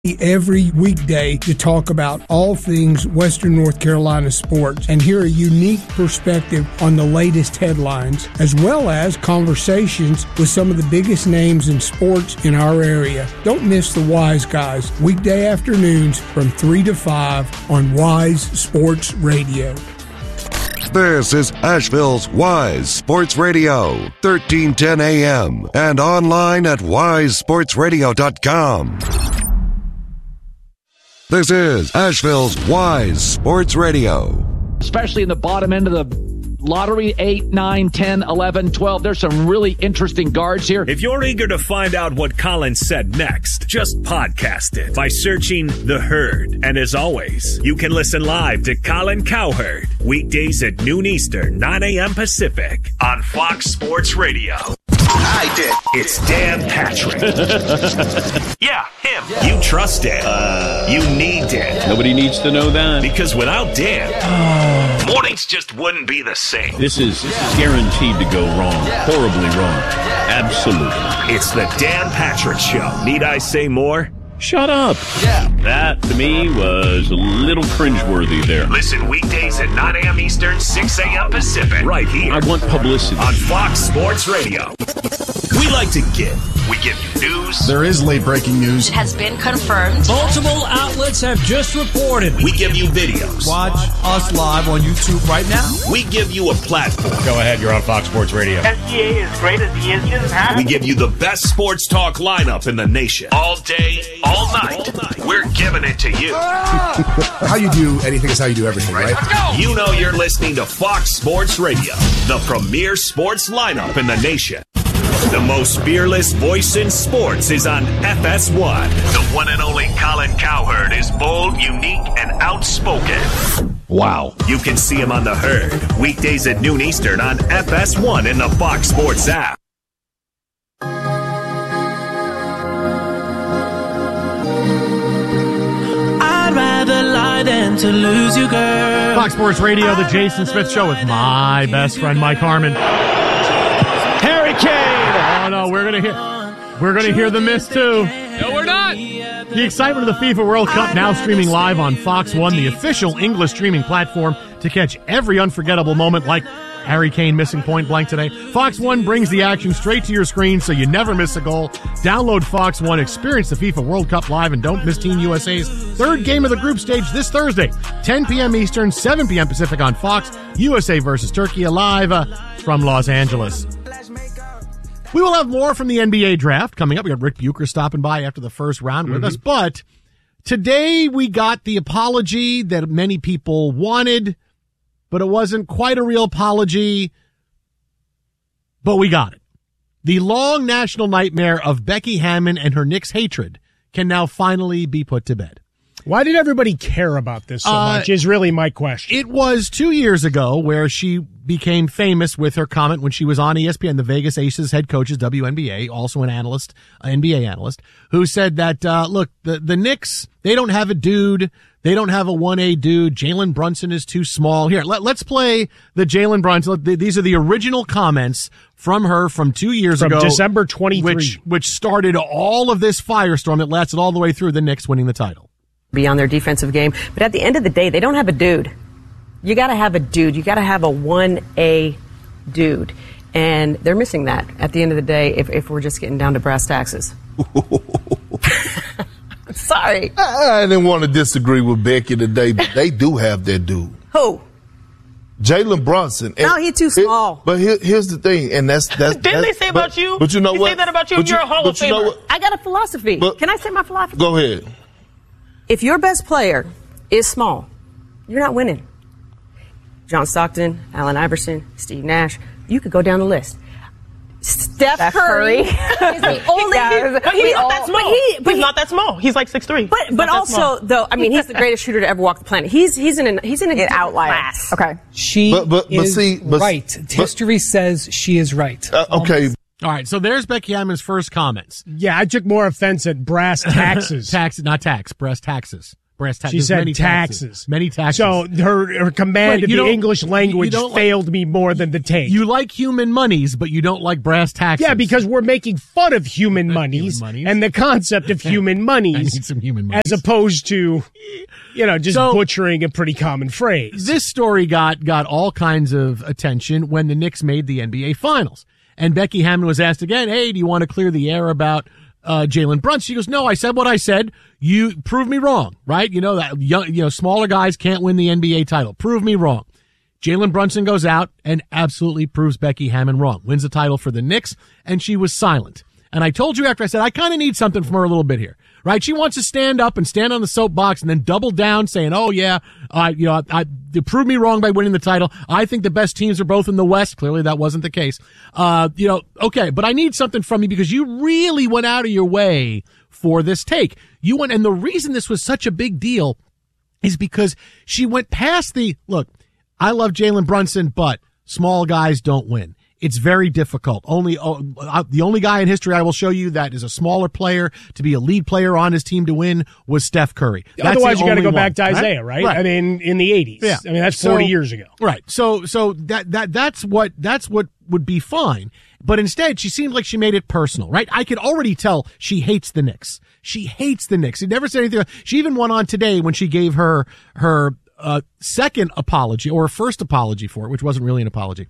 every weekday to talk about all things Western North Carolina sports and hear a unique perspective on the latest headlines, as well as conversations with some of the biggest names in sports in our area. Don't miss the Wise Guys, weekday afternoons from 3 to 5 on Wise Sports Radio. This is Asheville's Wise Sports Radio, 1310 AM, and online at wisesportsradio.com. This is Asheville's Wise Sports Radio. Especially in the bottom end of the lottery, 8, 9, 10, 11, 12. There's some really interesting guards here. If you're eager to find out what Colin said next, just podcast it by searching The Herd. And as always, you can listen live to Colin Cowherd, weekdays at noon Eastern, 9 a.m. Pacific, on Fox Sports Radio. I did. It's Dan Patrick. Yeah, him. Yeah. You trust Dan. You need Dan. Nobody needs to know that. Because without Dan, mornings just wouldn't be the same. This is guaranteed to go wrong. Horribly wrong. Absolutely. It's the Dan Patrick Show. Need I say more? Shut up. Yeah. That, to me, was a little cringeworthy there. Listen weekdays at 9 a.m. Eastern, 6 a.m. Pacific. Right here. I want publicity. On Fox Sports Radio. We like to give. We give you news. There is late-breaking news. It has been confirmed. Multiple outlets have just reported. We give you videos. Watch us live on YouTube right now. We give you a platform. Go ahead, you're on Fox Sports Radio. SGA is great as he is. We give you the best sports talk lineup in the nation. All day, all night. We're giving it to you. How you do anything is how you do everything, right? Let's go. You know you're listening to Fox Sports Radio, the premier sports lineup in the nation. The most fearless voice in sports is on FS1. The one and only Colin Cowherd is bold, unique, and outspoken. Wow. You can see him on The Herd, weekdays at noon Eastern on FS1 in the Fox Sports app. I'd rather lie than to lose you, girl. Fox Sports Radio, the Jason Smith Show with my best friend Mike Harmon. Harry Kane. Oh no, we're gonna hear the miss too. No, we're not. The excitement of the FIFA World Cup now streaming live on Fox One, the official English streaming platform to catch every unforgettable moment like Harry Kane missing point blank today. Fox One brings the action straight to your screen so you never miss a goal. Download Fox One, experience the FIFA World Cup live, and don't miss Team USA's third game of the group stage this Thursday, 10 p.m. Eastern, 7 p.m. Pacific on Fox. USA versus Turkey live from Los Angeles. We will have more from the NBA draft coming up. We got Rick Bucher stopping by after the first round with us. But today we got the apology that many people wanted, but it wasn't quite a real apology, but we got it. The long national nightmare of Becky Hammon and her Knicks hatred can now finally be put to bed. Why did everybody care about this so much is really my question. It was 2 years ago where she became famous with her comment when she was on ESPN, the Vegas Aces head coach, WNBA, also an analyst, NBA analyst, who said that, look, the Knicks, they don't have a dude. They don't have a 1A dude. Jalen Brunson is too small. Here, let's play the Jalen Brunson. These are the original comments from her from 2 years ago. From December 23. Which started all of this firestorm that lasted all the way through the Knicks winning the title. Be on their defensive game. But at the end of the day, they don't have a dude. You got to have a dude. You got to have a 1A dude. And they're missing that at the end of the day if we're just getting down to brass taxes. Sorry. I didn't want to disagree with Becky today, but they do have their dude. Who? Jalen Brunson. No, he's too small. But here's the thing, and that's Didn't they say about you? But you know what? They say that about you, and you're a Hall of Famer. I got a philosophy. Can I say my philosophy? Go ahead. If your best player is small, you're not winning. John Stockton, Allen Iverson, Steve Nash, you could go down the list. Steph Curry is the only. But he's not that small. He's not that small. He's like 6'3". But also, though, I mean, he's the greatest shooter to ever walk the planet. He's in an outlier class. Okay. She is right. History says she is right. Okay. All right, so there's Becky Hammon's first comments. Yeah, I took more offense at brass taxes. Not tax, brass taxes. brass tacks. She said taxes. Many taxes. So her command of the English language failed me more than the take. You like human monies, but you don't like brass taxes. Yeah, because we're making fun of human monies and the concept of human monies. I need some human monies. As opposed to, just butchering a pretty common phrase. This story got all kinds of attention when the Knicks made the NBA Finals. And Becky Hammon was asked again, hey, do you want to clear the air about Jalen Brunson? She goes, no, I said what I said. You prove me wrong, right? That smaller guys can't win the NBA title. Prove me wrong. Jalen Brunson goes out and absolutely proves Becky Hammon wrong. Wins the title for the Knicks, and she was silent. And I told you after I said, I kind of need something from her a little bit here, right? She wants to stand up and stand on the soapbox and then double down saying, oh yeah, they proved me wrong by winning the title. I think the best teams are both in the West. Clearly that wasn't the case. Okay, but I need something from you because you really went out of your way for this take. And the reason this was such a big deal is because she went past look, I love Jalen Brunson, but small guys don't win. It's very difficult. The only guy in history I will show you that is a smaller player to be a lead player on his team to win was Steph Curry. Otherwise, you got to go back to Isaiah, right? I mean, in the 80s. Yeah. I mean, that's 40 years ago. Right. So that's what would be fine. But instead, she seemed like she made it personal, right? I could already tell she hates the Knicks. She hates the Knicks. She never said anything. She even went on today when she gave her second apology or first apology for it, which wasn't really an apology.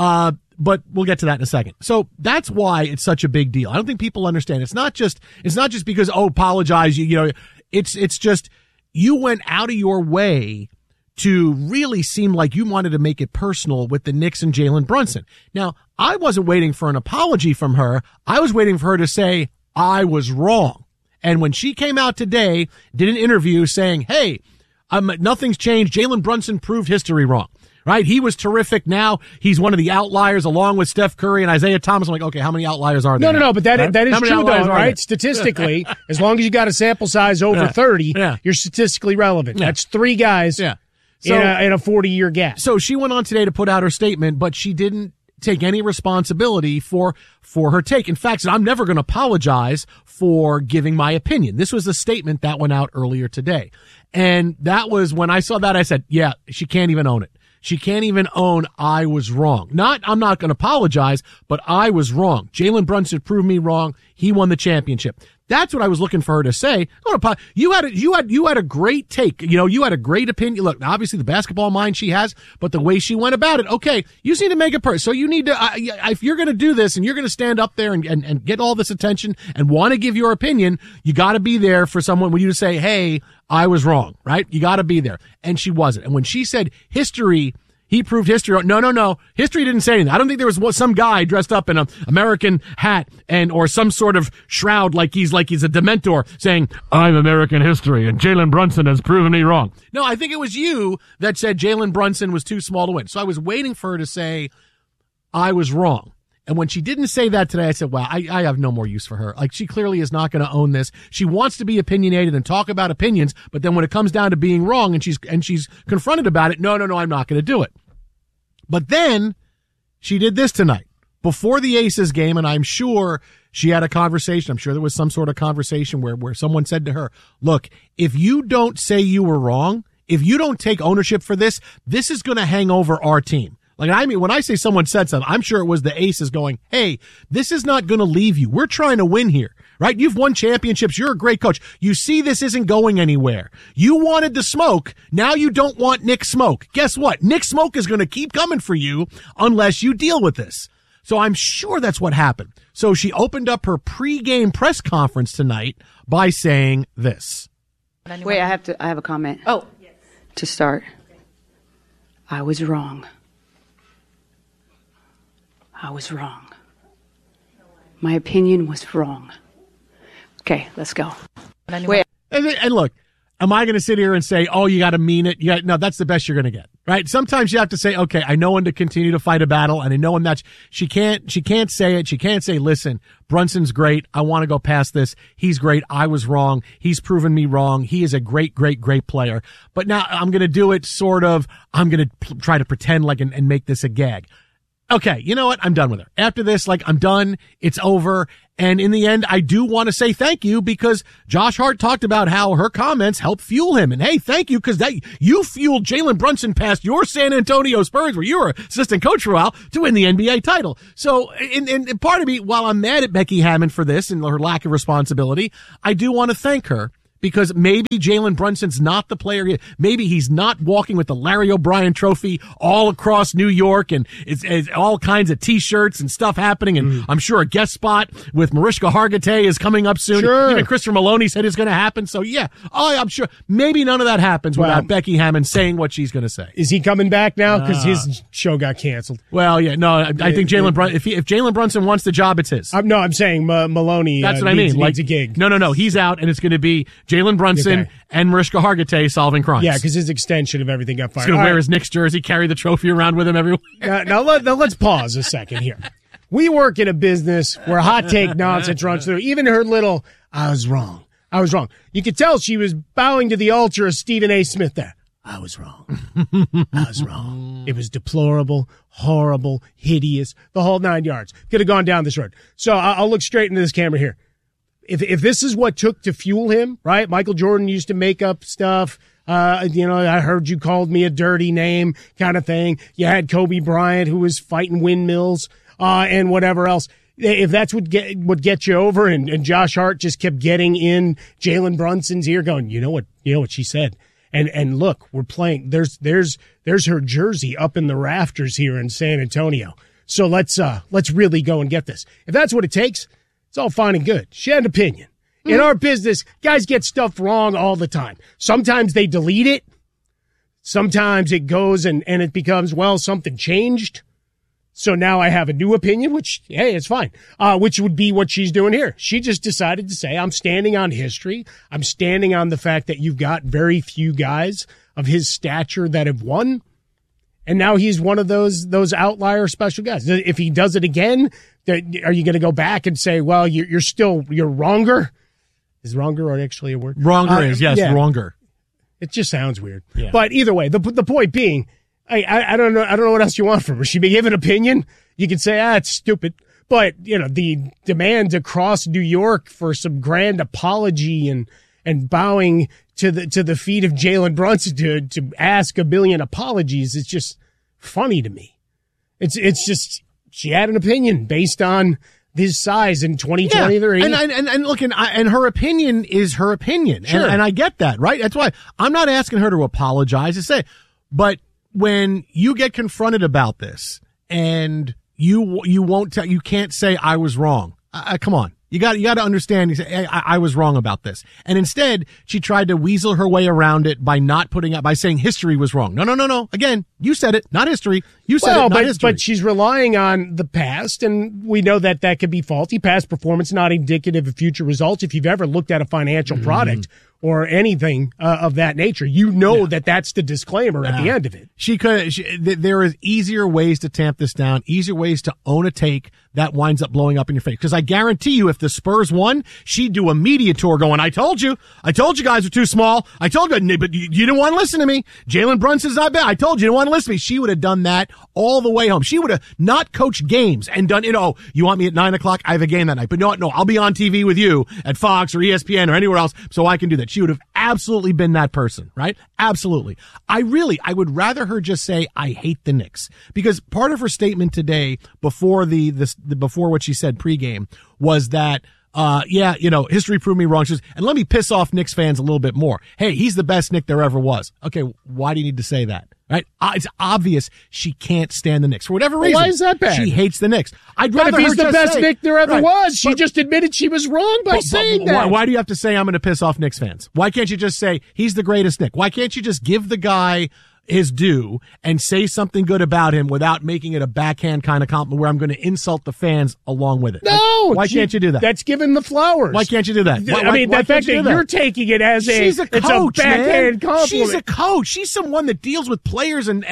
But we'll get to that in a second. So that's why it's such a big deal. I don't think people understand. It's not just because, apologize. It's just you went out of your way to really seem like you wanted to make it personal with the Knicks and Jalen Brunson. Now, I wasn't waiting for an apology from her. I was waiting for her to say, I was wrong. And when she came out today, did an interview saying, hey, nothing's changed. Jalen Brunson proved history wrong. Right? He was terrific. Now he's one of the outliers along with Steph Curry and Isaiah Thomas. I'm like, okay, how many outliers are there? No, but that is true though, right? Statistically, as long as you got a sample size over 30, you're statistically relevant. That's 3 guys in a 40-year gap. So she went on today to put out her statement, but she didn't take any responsibility for her take. In fact, I'm never going to apologize for giving my opinion. This was a statement that went out earlier today. And that was when I saw that, I said, yeah, she can't even own it. She can't even own I was wrong. I'm not going to apologize, but I was wrong. Jalen Brunson proved me wrong. He won the championship. That's what I was looking for her to say. You had a great take. You had a great opinion. Look, obviously the basketball mind she has, but the way she went about it, okay, you just need to make it personal. So you need to, if you're going to do this and you're going to stand up there and get all this attention and want to give your opinion, you got to be there for someone when you say, hey, I was wrong, right? You got to be there. And she wasn't. And when she said he proved history. No. History didn't say anything. I don't think there was some guy dressed up in an American hat or some sort of shroud like he's a Dementor saying, I'm American history and Jalen Brunson has proven me wrong. No, I think it was you that said Jalen Brunson was too small to win. So I was waiting for her to say, I was wrong. And when she didn't say that today, I said, wow, I have no more use for her. Like, she clearly is not going to own this. She wants to be opinionated and talk about opinions, but then when it comes down to being wrong and she's confronted about it, no, I'm not going to do it. But then she did this tonight before the Aces game, and I'm sure she had a conversation. I'm sure there was some sort of conversation where someone said to her, look, if you don't say you were wrong, if you don't take ownership for this is going to hang over our team. Like, I mean, when I say someone said something, I'm sure it was the Aces going, hey, this is not going to leave you. We're trying to win here, right? You've won championships. You're a great coach. You see this isn't going anywhere. You wanted the smoke. Now you don't want Nick Smoke. Guess what? Nick Smoke is going to keep coming for you unless you deal with this. So I'm sure that's what happened. So she opened up her pregame press conference tonight by saying this. Wait, I have a comment. Oh, yes. To start. I was wrong. I was wrong. My opinion was wrong. Okay, let's go. Wait. And look, am I going to sit here and say, oh, you got to mean it? No, that's the best you're going to get, right? Sometimes you have to say, okay, I know when to continue to fight a battle, and I know when that's, she can't say it. She can't say, listen, Brunson's great. I want to go past this. He's great. I was wrong. He's proven me wrong. He is a great, great, great player. But now I'm going to do it I'm going to try to pretend like and make this a gag. okay, you know what? I'm done with her. After this, I'm done. It's over. And in the end, I do want to say thank you because Josh Hart talked about how her comments helped fuel him. And hey, thank you because you fueled Jalen Brunson past your San Antonio Spurs, where you were assistant coach for a while, to win the NBA title. So, and part of me, while I'm mad at Becky Hammon for this and her lack of responsibility, I do want to thank her. Because maybe Jalen Brunson's not the player. Maybe he's not walking with the Larry O'Brien trophy all across New York and it's all kinds of T-shirts and stuff happening. And I'm sure a guest spot with Mariska Hargitay is coming up soon. Sure. Even Christopher Maloney said it's going to happen. So yeah, I'm sure maybe none of that happens without Becky Hammon saying what she's going to say. Is he coming back now? Because his show got canceled. Well, yeah, no, I think Jalen Brunson, if Jalen Brunson wants the job, it's his. No, I'm saying Maloney. That's what I mean. Needs a gig. No, he's out and it's going to be Jalen Brunson and Mariska Hargitay solving crimes. Yeah, because his extension of everything got fired. He's going to wear his Knicks jersey, carry the trophy around with him everywhere. Now let's pause a second here. We work in a business where hot take nonsense runs through. Even her little, I was wrong. You could tell she was bowing to the altar of Stephen A. Smith there. I was wrong. It was deplorable, horrible, hideous, the whole 9 yards. Could have gone down this road. So I'll look straight into this camera here. If this is what took to fuel him, right? Michael Jordan used to make up stuff. I heard you called me a dirty name kind of thing. You had Kobe Bryant who was fighting windmills, and whatever else. If that's what get you over and Josh Hart just kept getting in Jalen Brunson's ear going, you know what she said. And look, we're playing, there's her jersey up in the rafters here in San Antonio. So let's really go and get this. If that's what it takes, it's all fine and good. She had an opinion. In our business, guys get stuff wrong all the time. Sometimes they delete it. Sometimes it goes and it becomes, something changed. So now I have a new opinion, which, hey, it's fine. Which would be what she's doing here. She just decided to say, I'm standing on history. I'm standing on the fact that you've got very few guys of his stature that have won. And now he's one of those outlier special guys. If he does it again, are you going to go back and say, well, you're wronger? Is wronger actually a word? Wronger is, yes, yeah. Wronger. It just sounds weird. Yeah. But either way, the point being, I don't know what else you want from her. She may give an opinion. You could say, it's stupid. But, the demand across New York for some grand apology and bowing to the feet of Jalen Brunson to ask a billion apologies is just funny to me. It's just, she had an opinion based on his size in 2023. Yeah. And look, and her opinion is her opinion. Sure. And I get that, right? That's why I'm not asking her to apologize to say, but when you get confronted about this and you can't say I was wrong. Come on. You got to understand. You say, hey, I was wrong about this. And instead, she tried to weasel her way around it by by saying history was wrong. No. Again, you said it, not history. You said it, not history. But she's relying on the past, and we know that could be faulty. Past performance not indicative of future results. If you've ever looked at a financial product or anything of that nature, that's the disclaimer at the end of it. There is easier ways to tamp this down, easier ways to own a take that winds up blowing up in your face. Because I guarantee you, if the Spurs won, she'd do a media tour going, I told you guys were too small. I told you, but you didn't want to listen to me. Jalen Brunson's not bad. I told you didn't want to listen to me. She would have done that all the way home. She would have not coached games and done, you want me at 9:00? I have a game that night. But no, I'll be on TV with you at Fox or ESPN or anywhere else so I can do that. She would have absolutely been that person, right? Absolutely. I would rather her just say, I hate the Knicks. Because part of her statement today before before what she said pregame was that, history proved me wrong. She says, and let me piss off Knicks fans a little bit more. Hey, he's the best Knick there ever was. Okay, why do you need to say that? Right? It's obvious she can't stand the Knicks for whatever reason. Why is that bad? She hates the Knicks. But if he's the best Knick there ever was, she just admitted she was wrong by saying that. Why do you have to say I'm going to piss off Knicks fans? Why can't you just say he's the greatest Knick? Why can't you just give the guy his due and say something good about him without making it a backhand kind of compliment where I'm going to insult the fans along with it? No! Why can't you do that? That's giving the flowers. Why can't you do that? The fact that you're taking it as she's a coach, it's a backhand compliment. She's a coach. She's someone that deals with players and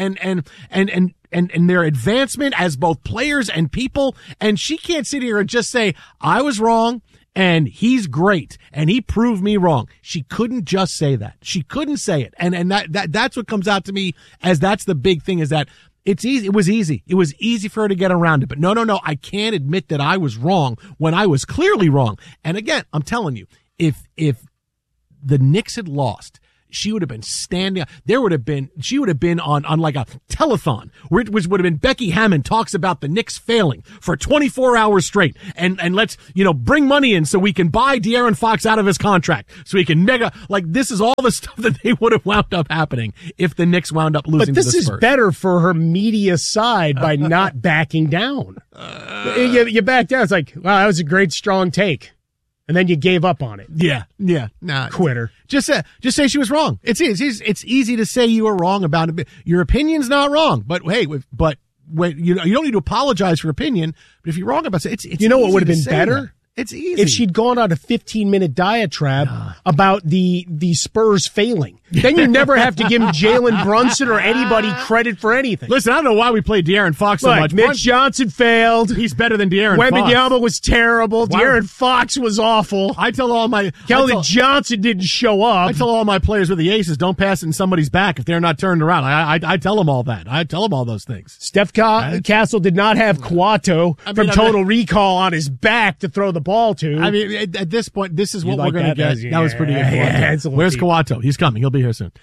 their advancement as both players and people. And she can't sit here and just say, I was wrong. And he's great, and he proved me wrong. She couldn't just say that. She couldn't say it. And that's what comes out to me as that's the big thing, is that It's easy. It was easy. It was easy for her to get around it. But no. I can't admit that I was wrong when I was clearly wrong. And again, I'm telling you, if the Knicks had lost, she would have been standing. She would have been on like a telethon, which would have been Becky Hammond talks about the Knicks failing for 24 hours straight, and let's bring money in so we can buy De'Aaron Fox out of his contract, so we can this is all the stuff that they would have wound up happening if the Knicks wound up losing. But this to the Spurs. Is better for her media side by not backing down. You back down. It's like, wow, that was a great strong take. And then you gave up on it. Yeah. Nah, quitter. Just say she was wrong. It's easy to say you were wrong about it. Your opinion's not wrong, but hey, when you don't need to apologize for opinion. But if you're wrong about it, it's what would have been better? That. It's easy if she'd gone on a 15-minute diatribe about the Spurs failing. Then you never have to give Jalen Brunson or anybody credit for anything. Listen, I don't know why we played De'Aaron Fox so much. Mitch Johnson failed. He's better than De'Aaron Fox. Wembanyama was terrible. De'Aaron Fox was awful. I tell all my Kelly Johnson didn't show up. I tell all my players with the Aces, don't pass it in somebody's back if they're not turned around. I tell them all that. I tell them all those things. Steph Castle did not have Kawato from Total Recall on his back to throw the ball to. I mean, at this point, this is what we're going to get. That was pretty good. Where's Kawato? He's coming. He'll be here soon.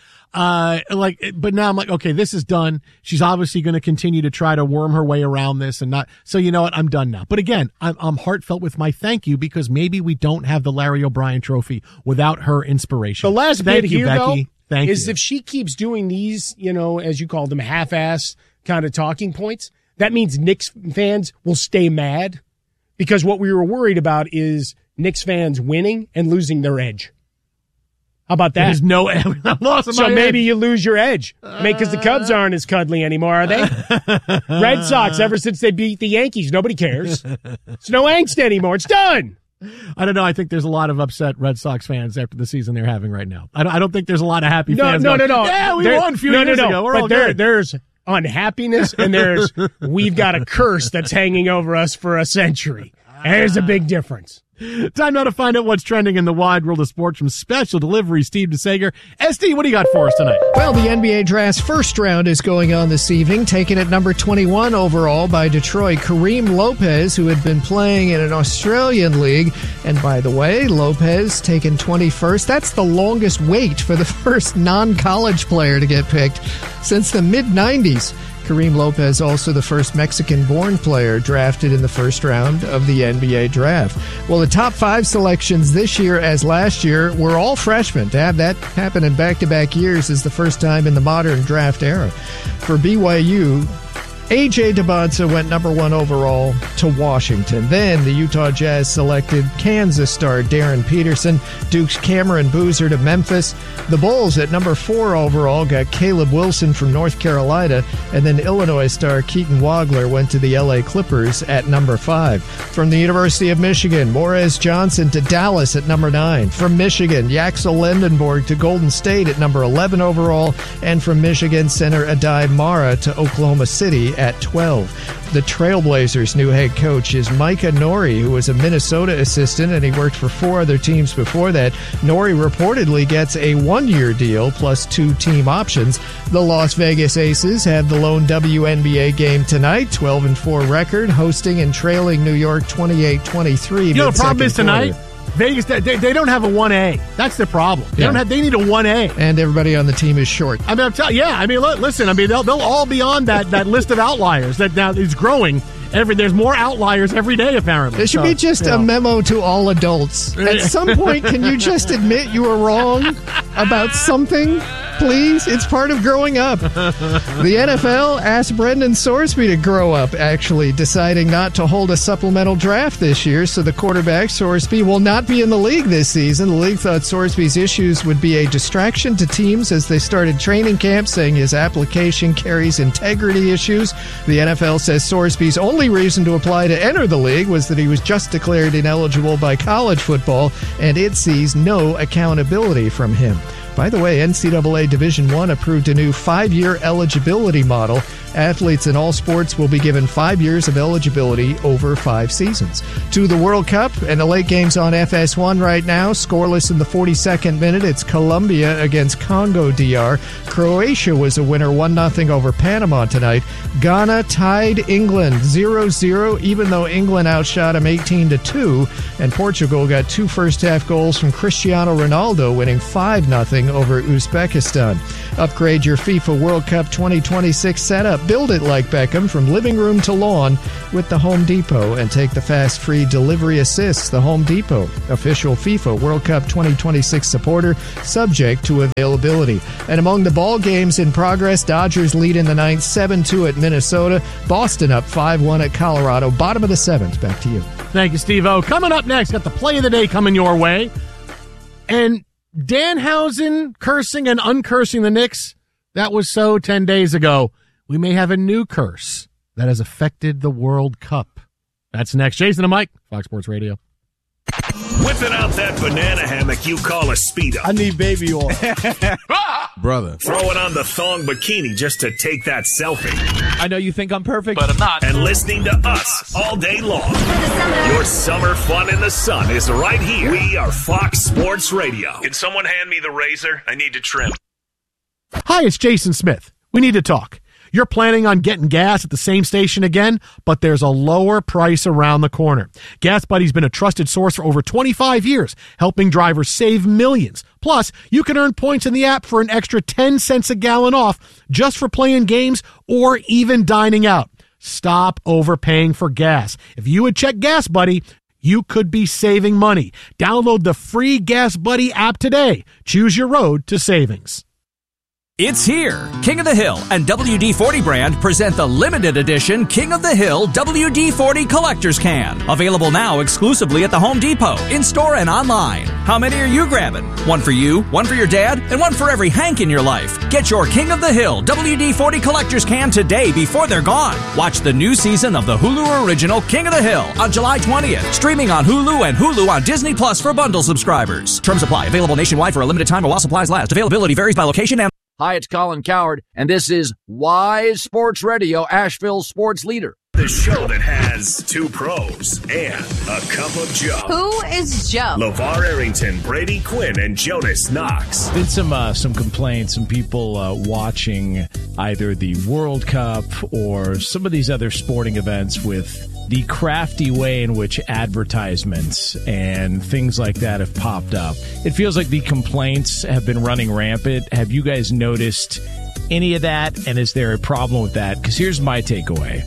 But now I'm like, okay, this is done. She's obviously going to continue to try to worm her way around this and not. So you know what? I'm done now. But again, I'm heartfelt with my thank you because maybe we don't have the Larry O'Brien Trophy without her inspiration. The last bit here, Becky. Though, is if she keeps doing these, as you call them, half-ass kind of talking points, that means Knicks fans will stay mad because what we were worried about is Knicks fans winning and losing their edge. How about that? There's no loss of so my maybe edge. You lose your edge. Because the Cubs aren't as cuddly anymore, are they? Red Sox, ever since they beat the Yankees, nobody cares. It's no angst anymore. It's done. I don't know. I think there's a lot of upset Red Sox fans after the season they're having right now. I don't think there's a lot of happy fans. No. Yeah, we won a few years ago. We're all good. There's unhappiness and there's we've got a curse that's hanging over us for a century. And there's a big difference. Time now to find out what's trending in the wide world of sports from Special Delivery, Steve DeSager. SD, what do you got for us tonight? Well, the NBA Draft's first round is going on this evening, taken at number 21 overall by Detroit, Kareem Lopez, who had been playing in an Australian league. And by the way, Lopez taken 21st. That's the longest wait for the first non-college player to get picked since the mid-90s. Kareem Lopez, also the first Mexican-born player drafted in the first round of the NBA draft. Well, the top 5 selections this year as last year were all freshmen. To have that happen in back-to-back years is the first time in the modern draft era. For BYU, A.J. Debonsa went number 1 overall to Washington. Then the Utah Jazz selected Kansas star Darren Peterson, Duke's Cameron Boozer to Memphis. The Bulls at number 4 overall got Caleb Wilson from North Carolina, and then Illinois star Keaton Wagler went to the LA Clippers at number 5. From the University of Michigan, Morez Johnson to Dallas at number 9. From Michigan, Yaxel Lendenborg to Golden State at number 11 overall, and from Michigan, center Adai Mara to Oklahoma City at 12. The Trailblazers' new head coach is Micah Nori, who was a Minnesota assistant, and he worked for 4 other teams before that. Nori reportedly gets a 1-year deal plus 2 team options. The Las Vegas Aces have the lone WNBA game tonight, 12-4 record, hosting and trailing New York 28-23. You know the problem is tonight? Vegas, they don't have a 1A. That's the problem. They need a 1A. And everybody on the team is short. I mean, I'm telling you, listen, they'll all be on that list of outliers that now is growing. There's more outliers every day, apparently. There should be just a memo to all adults. At some point, can you just admit you were wrong about something? Please? It's part of growing up. The NFL asked Brendan Sorsby to grow up, actually, deciding not to hold a supplemental draft this year, so the quarterback, Sorsby, will not be in the league this season. The league thought Sorsby's issues would be a distraction to teams as they started training camp, saying his application carries integrity issues. The NFL says Sorsby's only reason to apply to enter the league was that he was just declared ineligible by college football, and it sees no accountability from him. By the way, NCAA Division I approved a new 5-year eligibility model. Athletes in all sports will be given 5 years of eligibility over 5 seasons. To the World Cup, and the late game's on FS1 right now. Scoreless in the 42nd minute. It's Colombia against Congo DR. Croatia was a winner 1-0 over Panama tonight. Ghana tied England 0-0, even though England outshot them 18-2. And Portugal got 2 first-half goals from Cristiano Ronaldo, winning 5-0 over Uzbekistan. Upgrade your FIFA World Cup 2026 setup. Build it like Beckham from living room to lawn with the Home Depot and take the fast free delivery assists. The Home Depot, official FIFA World Cup 2026 supporter, subject to availability. And among the ball games in progress, Dodgers lead in the 9th 7-2 at Minnesota. Boston up 5-1 at Colorado. Bottom of the 7th. Back to you. Thank you, Steve-O. Coming up next, got the play of the day coming your way. And Danhausen cursing and uncursing the Knicks, that was so 10 days ago. We may have a new curse that has affected the World Cup. That's next. Jason and Mike, Fox Sports Radio. Whipping out that banana hammock you call a Speedo. I need baby oil. Brother. Throwing on the thong bikini just to take that selfie. I know you think I'm perfect, but I'm not. And listening to us all day long. Your summer fun in the sun is right here. We are Fox Sports Radio. Can someone hand me the razor? I need to trim. Hi, it's Jason Smith. We need to talk. You're planning on getting gas at the same station again, but there's a lower price around the corner. Gas Buddy's been a trusted source for over 25 years, helping drivers save millions. Plus, you can earn points in the app for an extra 10 cents a gallon off just for playing games or even dining out. Stop overpaying for gas. If you would check Gas Buddy, you could be saving money. Download the free Gas Buddy app today. Choose your road to savings. It's here. King of the Hill and WD-40 brand present the limited edition King of the Hill WD-40 Collector's Can. Available now exclusively at the Home Depot, in-store and online. How many are you grabbing? One for you, one for your dad, and one for every Hank in your life. Get your King of the Hill WD-40 Collector's Can today before they're gone. Watch the new season of the Hulu original King of the Hill on July 20th. Streaming on Hulu and Hulu on Disney Plus for bundle subscribers. Terms apply. Available nationwide for a limited time or while supplies last. Availability varies by location and... Hi, it's Colin Cowherd, and this is Wise Sports Radio, Asheville's sports leader. The show that has 2 pros and a cup of Joe. Who is Joe? LeVar Arrington, Brady Quinn, and Jonas Knox. Been some complaints, some people watching either the World Cup or some of these other sporting events with the crafty way in which advertisements and things like that have popped up. It feels like the complaints have been running rampant. Have you guys noticed any of that? And is there a problem with that? Because here's my takeaway.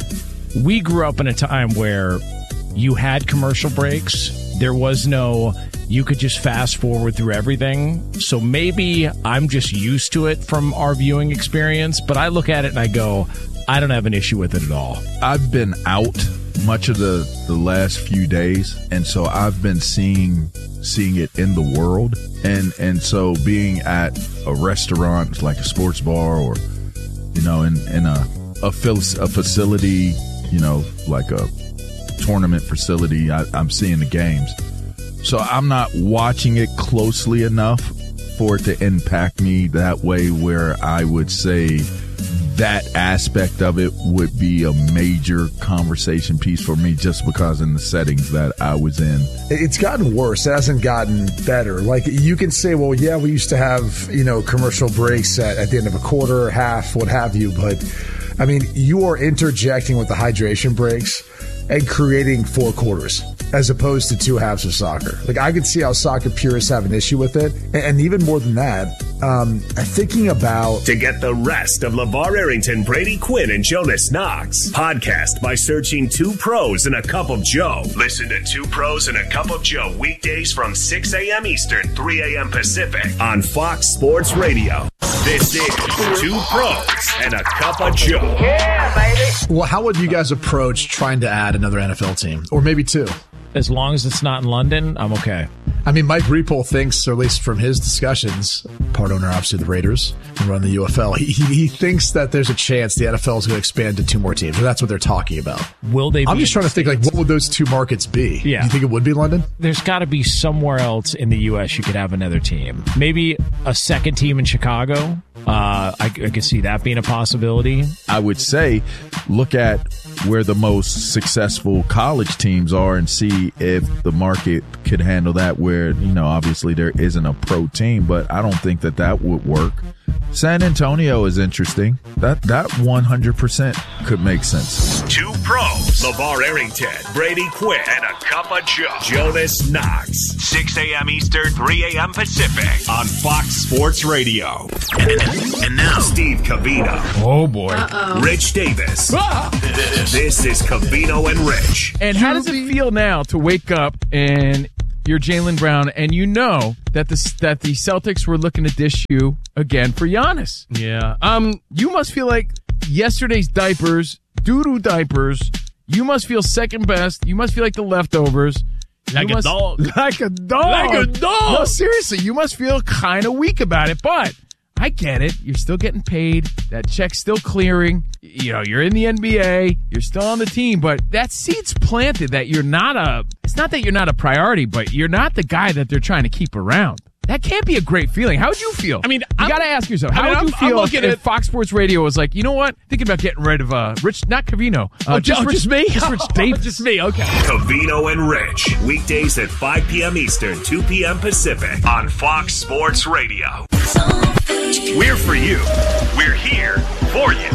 We grew up in a time where you had commercial breaks. There was no, you could just fast forward through everything. So maybe I'm just used to it from our viewing experience, but I look at it and I go, I don't have an issue with it at all. I've been out much of the last few days, and so I've been seeing it in the world. And so being at a restaurant like a sports bar or, you know, in a facility, you know, like a tournament facility, I'm seeing the games. So I'm not watching it closely enough for it to impact me that way where I would say that aspect of it would be a major conversation piece for me just because in the settings that I was in. It's gotten worse. It hasn't gotten better. Like, you can say, well, yeah, we used to have, you know, commercial breaks at the end of a quarter, half, what have you. But, I mean, you are interjecting with the hydration breaks and creating 4 quarters as opposed to 2 halves of soccer. Like, I could see how soccer purists have an issue with it. And even more than that, thinking about... To get the rest of LeVar Arrington, Brady Quinn, and Jonas Knox, podcast by searching 2 Pros and a Cup of Joe. Listen to 2 Pros and a Cup of Joe weekdays from 6 a.m. Eastern, 3 a.m. Pacific on Fox Sports Radio. This is 2 Pros and a Cup of Joe. Yeah, baby. Well, how would you guys approach trying to add another NFL team? Or maybe 2? As long as it's not in London, I'm okay. I mean, Mike Repole thinks, or at least from his discussions, part owner, obviously, the Raiders, and run the UFL, he thinks that there's a chance the NFL is going to expand to 2 more teams, or that's what they're talking about. Will they? I'm just trying to think, what would those 2 markets be? Yeah. You think it would be London? There's got to be somewhere else in the U.S. you could have another team. Maybe a second team in Chicago. I could see that being a possibility. I would say look at where the most successful college teams are and see if the market could handle that, where, obviously there isn't a pro team, but I don't think that would work. San Antonio is interesting. That 100% could make sense. 2 pros, LeVar Arrington, Brady Quinn, and a cup of Joe, Jonas Knox. 6 a.m. Eastern, 3 a.m. Pacific on Fox Sports Radio. And now, Steve Covino. Oh, boy. Rich Davis. This is Covino and Rich. And how does it feel now to wake up and you're Jaylen Brown and you know that the Celtics were looking to dish you again for Giannis? Yeah. You must feel like yesterday's diapers, doo-doo diapers, you must feel second best. You must feel like the leftovers. Like a dog. Like a dog. Like a dog. No, seriously, you must feel kind of weak about it, but I get it. You're still getting paid. That check's still clearing. You're in the NBA. You're still on the team, but that seed's planted that it's not that you're not a priority, but you're not the guy that they're trying to keep around. That can't be a great feeling. How would you feel? I mean, you got to ask yourself, how would you feel if Fox Sports Radio was like, you know what? Thinking about getting rid of Rich, not Covino. Just me? Just Rich Davis. Just me, okay. Covino and Rich, weekdays at 5 p.m. Eastern, 2 p.m. Pacific on Fox Sports Radio. We're for you. We're here for you.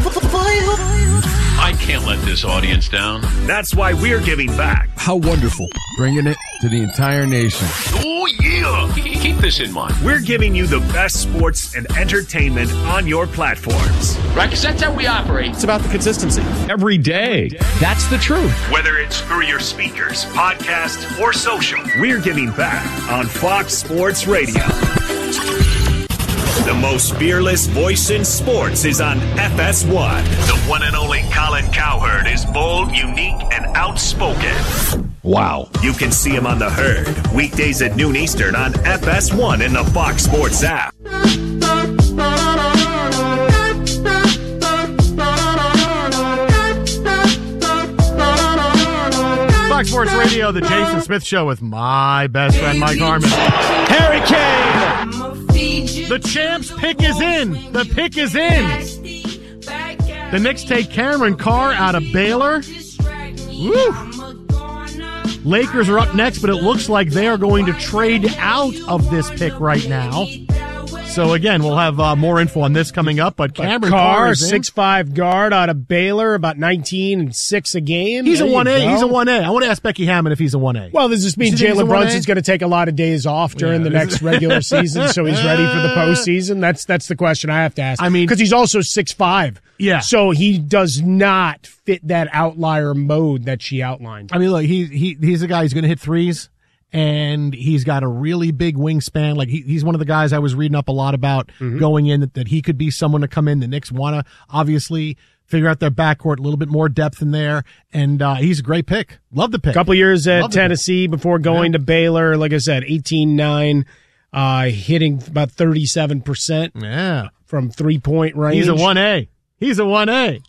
I can't let this audience down. That's why we're giving back. How wonderful. Bringing it to the entire nation. Oh, yeah. Keep this in mind. We're giving you the best sports and entertainment on your platforms. Right, because that's how we operate. It's about the consistency. Every day. That's the truth. Whether it's through your speakers, podcast, or social, we're giving back on Fox Sports Radio. The most fearless voice in sports is on FS1. The one and only Colin Cowherd is bold, unique, and outspoken. Wow. You can see him on The Herd, weekdays at noon Eastern on FS1 in the Fox Sports app. Fox Sports Radio, the Jason Smith Show with my best friend, Mike Harmon. Harry Kane! The champs pick is in. The pick is in. The Knicks take Cameron Carr out of Baylor. Woo. Lakers are up next, but it looks like they are going to trade out of this pick right now. So, again, we'll have more info on this coming up. But Cameron Carr is 6'5" guard out of Baylor, about 19 and 6 a game. He's a 1A. He's a 1A. I want to ask Becky Hammond if he's a 1A. Well, does this mean Jalen Brunson's going to take a lot of days off during the next regular season, so he's ready for the postseason? That's the question I have to ask. I mean, because he's also 6'5". Yeah. So he does not fit that outlier mode that she outlined. I mean, look, he's a guy who's going to hit threes. And he's got a really big wingspan. Like he's one of the guys I was reading up a lot about going in that he could be someone to come in. The Knicks want to obviously figure out their backcourt, a little bit more depth in there. And he's a great pick. Love the pick. Couple years at Tennessee before going to Baylor. Like I said, 18-9, hitting about 37% from 3-point range. He's a 1A. He's a 1A.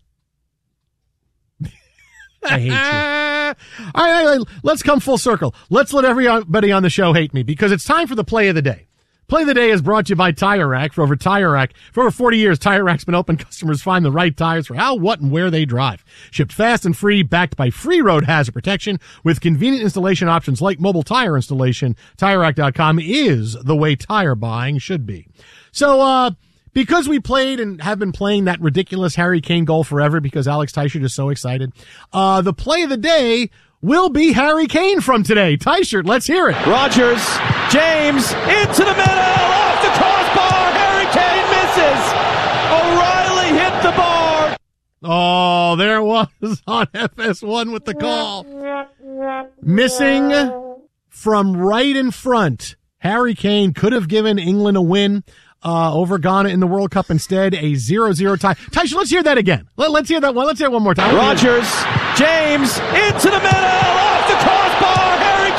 I hate you. All right, let's come full circle. Let's let everybody on the show hate me because it's time for the play of the day. Play of the day is brought to you by Tire Rack. For over 40 years, Tire Rack's been helping customers find the right tires for how, what, and where they drive. Shipped fast and free, backed by free road hazard protection with convenient installation options like mobile tire installation. TireRack.com is the way tire buying should be. So, because we played and have been playing that ridiculous Harry Kane goal forever because Alex Teichert is so excited, the play of the day will be Harry Kane from today. Teichert, let's hear it. Rodgers, James, into the middle, off the crossbar, Harry Kane misses. O'Reilly hit the bar. Oh, there it was on FS1 with the call. Missing from right in front. Harry Kane could have given England a win over Ghana in the World Cup. Instead, a 0-0 tie. Teichert, let's hear that again. Let's hear that one. Let's hear it one more time. Rodgers, James, into the middle, off the crossbar, Harry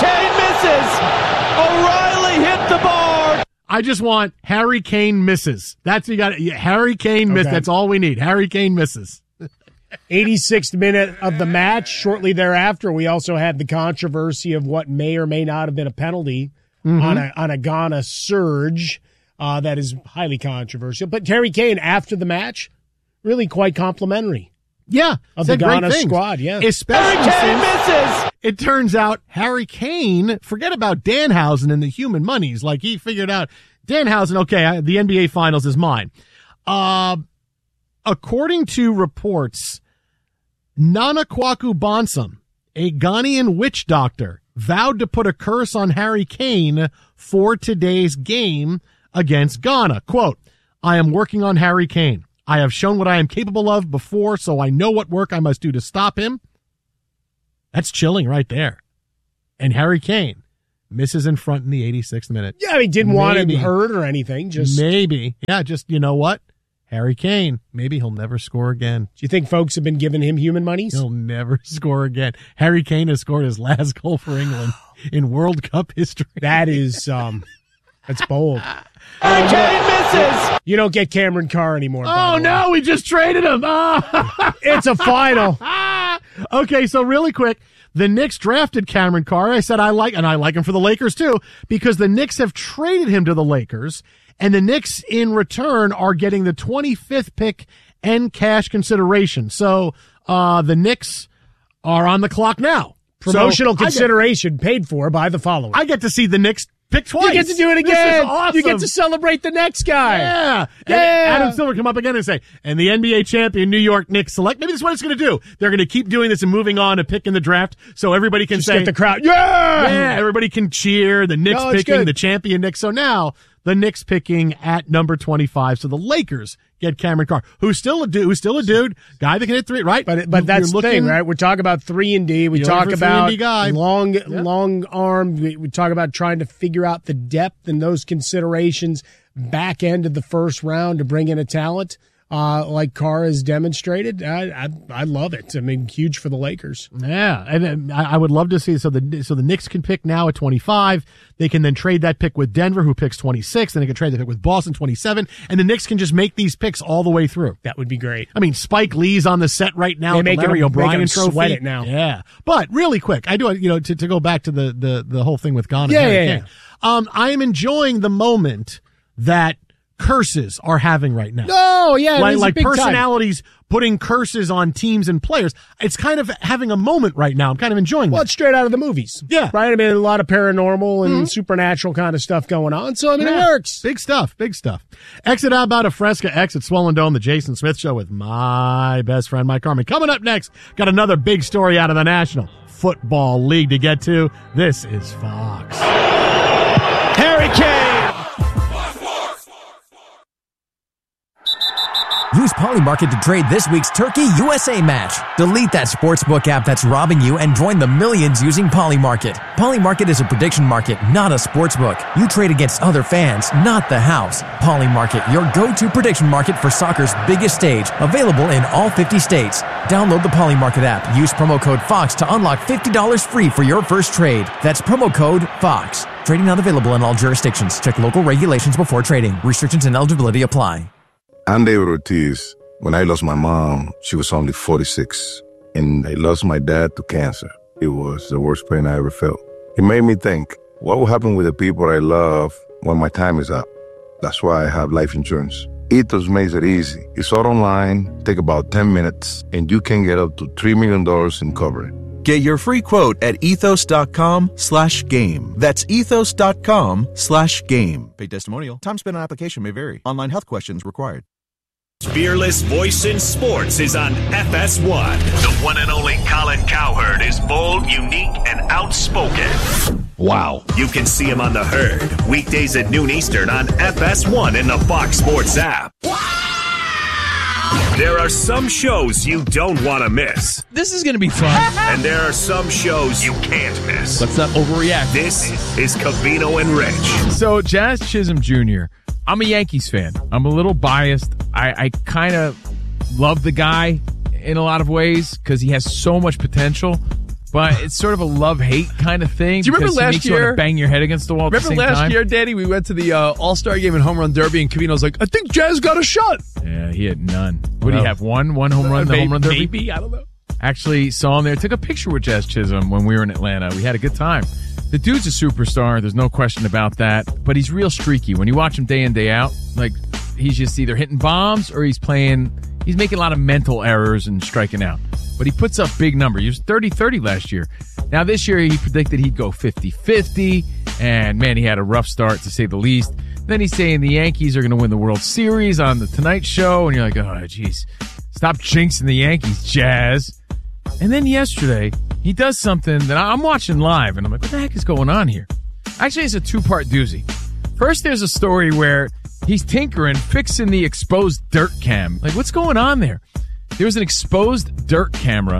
misses. O'Reilly hit the bar. I just want Harry Kane misses. That's you got. Harry Kane miss. That's all we need. Harry Kane misses. 86th minute of the match. Shortly thereafter, we also had the controversy of what may or may not have been a penalty on a Ghana surge. That is highly controversial. But Harry Kane, after the match, really quite complimentary. Yeah, of the Ghana squad. Yeah, especially since it turns out Harry Kane, forget about Danhausen and the human monies. Like he figured out Danhausen. Okay, the NBA Finals is mine. According to reports, Nana Kwaku Bonsam, a Ghanaian witch doctor, vowed to put a curse on Harry Kane for today's game against Ghana. Quote, I am working on Harry Kane. I have shown what I am capable of before, so I know what work I must do to stop him. That's chilling right there. And Harry Kane misses in front in the 86th minute. Yeah, he didn't want him hurt or anything. Just maybe. Yeah, just, you know what? Harry Kane, maybe he'll never score again. Do you think folks have been giving him human monies? He'll never score again. Harry Kane has scored his last goal for England in World Cup history. That is, that's bold. Harry Kane misses. You don't get Cameron Carr anymore. Oh, no, we just traded him. Oh. It's a final. Okay, so really quick, the Knicks drafted Cameron Carr. I said I like him for the Lakers too, because the Knicks have traded him to the Lakers, and the Knicks in return are getting the 25th pick and cash consideration. So the Knicks are on the clock now. Promotional consideration paid for by the following. I get to see the Knicks pick twice. You get to do it again. This is awesome. You get to celebrate the next guy. Yeah. And Adam Silver come up again and say, and the NBA champion New York Knicks select. Maybe this is what it's going to do. They're going to keep doing this and moving on to pick in the draft so everybody can say. Get the crowd. Yeah. Yeah. Everybody can cheer. The Knicks picking the champion Knicks. So now the Knicks picking at number 25. So the Lakers get Cameron Carr, who's still a dude, guy that can hit three, right? But that's the thing, right? We talk about 3-and-D. We talk about long arm. We talk about trying to figure out the depth and those considerations back end of the first round to bring in a talent like Carr has demonstrated. I love it. I mean, huge for the Lakers. Yeah, and I would love to see. So the Knicks can pick now at 25. They can then trade that pick with Denver, who picks 26. Then they can trade the pick with Boston, 27. And the Knicks can just make these picks all the way through. That would be great. I mean, Spike Lee's on the set right now. They Larry O'Brien trophy. Sweat it now. Yeah, but really quick, I do to go back to the whole thing with Ghana. Yeah. I am enjoying the moment that curses are having right now. Oh, yeah. Like personalities putting curses on teams and players. It's kind of having a moment right now. I'm kind of enjoying that. Well, it's straight out of the movies. Yeah. Right? I mean, a lot of paranormal and supernatural kind of stuff going on. So, I mean, it works. Big stuff. Exit out about a Fresca, exit Swollen Dome, the Jason Smith Show with my best friend, Mike Carmen. Coming up next, got another big story out of the National Football League to get to. This is Fox. Harry Kane. Use Polymarket to trade this week's Turkey USA match. Delete that sportsbook app that's robbing you and join the millions using Polymarket. Polymarket is a prediction market, not a sportsbook. You trade against other fans, not the house. Polymarket, your go-to prediction market for soccer's biggest stage. Available in all 50 states. Download the Polymarket app. Use promo code FOX to unlock $50 free for your first trade. That's promo code FOX. Trading not available in all jurisdictions. Check local regulations before trading. Restrictions and eligibility apply. I'm David Ortiz. When I lost my mom, she was only 46. And I lost my dad to cancer. It was the worst pain I ever felt. It made me think, what will happen with the people I love when my time is up? That's why I have life insurance. Ethos makes it easy. It's all online, take about 10 minutes, and you can get up to $3 million in coverage. Get your free quote at ethos.com/game. That's ethos.com/game. Paid testimonial. Time spent on application may vary. Online health questions required. Fearless voice in sports is on FS1. The one and only Colin Cowherd is bold, unique, and outspoken. Wow. You can see him on The Herd, weekdays at noon Eastern on FS1 in the Fox Sports app. There are some shows you don't want to miss. This is going to be fun. And there are some shows you can't miss. Let's not overreact. This is Covino and Rich. So, Jazz Chisholm Jr., I'm a Yankees fan. I'm a little biased. I kind of love the guy in a lot of ways because he has so much potential. but it's sort of a love-hate kind of thing. Do you remember because he last makes you want year? to bang your head against the wall at the same Remember last time? year, Danny, we went to the All-Star game in Home Run Derby, and Covino's like, I think Jazz got a shot. Yeah, he had none. What do you have, one home run in the Home Run Derby? Maybe, I don't know. Actually saw him there. Took a picture with Jazz Chisholm when we were in Atlanta. We had a good time. The dude's a superstar. There's no question about that. But he's real streaky. When you watch him day in, day out, like he's just either hitting bombs or he's making a lot of mental errors and striking out. But he puts up big numbers. He was 30-30 last year. Now this year he predicted he'd go 50-50. And man, he had a rough start to say the least. Then he's saying the Yankees are going to win the World Series on the Tonight Show. And you're like, oh, geez, stop jinxing the Yankees, Jazz. And then yesterday, he does something that I'm watching live, and I'm like, what the heck is going on here? Actually, it's a two-part doozy. First, there's a story where he's tinkering, fixing the exposed dirt cam. Like, what's going on there? There was an exposed dirt camera